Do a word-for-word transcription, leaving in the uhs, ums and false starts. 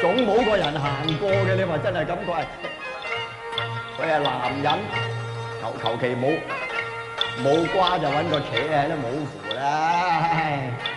總冇個人行過嘅，你話真係咁佢係佢係男人，求求其冇冇瓜就揾個茄喺度冇符啦。